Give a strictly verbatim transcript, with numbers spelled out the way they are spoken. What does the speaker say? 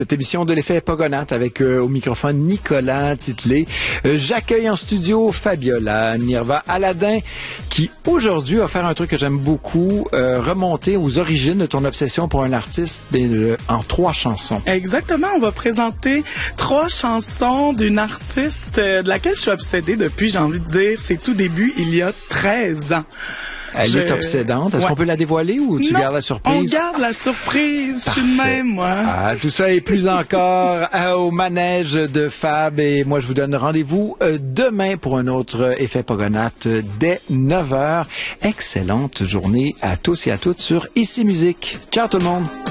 Cette émission de l'effet Pogonate avec euh, au microphone Nicolas Titley. Euh, J'accueille en studio Fabiola Nirva Aladin qui aujourd'hui va faire un truc que j'aime beaucoup, euh, remonter aux origines de ton obsession pour un artiste euh, en trois chansons. Exactement, on va présenter trois chansons d'une artiste euh, de laquelle je suis obsédée depuis, j'ai envie de dire, ses tout débuts il y a treize ans. Elle je... est obsédante. Est-ce ouais. qu'on peut la dévoiler ou tu non, gardes la surprise? On garde la surprise. Parfait. Je suis de même, moi. Ah, tout ça et plus encore euh, au manège de Fab. Et moi, je vous donne rendez-vous euh, demain pour un autre effet Pogonate euh, dès neuf heures. Excellente journée à tous et à toutes sur Ici Musique. Ciao tout le monde.